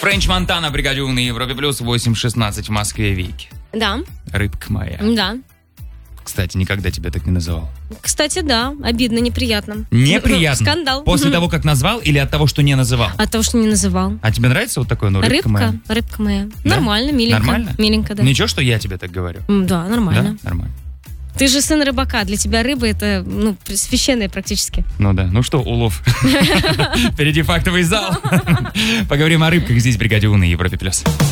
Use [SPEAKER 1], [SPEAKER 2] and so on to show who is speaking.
[SPEAKER 1] Френч Монтана, бригаде У на Европе Плюс, 8:16 в Москве, Вики.
[SPEAKER 2] Да.
[SPEAKER 1] Рыбка моя.
[SPEAKER 2] Да.
[SPEAKER 1] Кстати, никогда тебя так не называл.
[SPEAKER 2] Кстати, да. Обидно, неприятно.
[SPEAKER 1] Неприятно?
[SPEAKER 2] Скандал.
[SPEAKER 1] После того, как назвал или от того, что не называл?
[SPEAKER 2] От того, что не называл.
[SPEAKER 1] А тебе нравится вот такое, рыбка моя?
[SPEAKER 2] Рыбка моя.
[SPEAKER 1] Да?
[SPEAKER 2] Нормально, миленько.
[SPEAKER 1] Нормально?
[SPEAKER 2] Миленько, да.
[SPEAKER 1] Ничего, что я тебе так говорю?
[SPEAKER 2] Да, нормально.
[SPEAKER 1] Да? Нормально.
[SPEAKER 2] Ты же сын рыбака. Для тебя рыба это, священное практически.
[SPEAKER 1] Ну да. Ну что, улов. Впереди фактовый зал. Поговорим о рыбках здесь в бригаде У на Европе Плюс.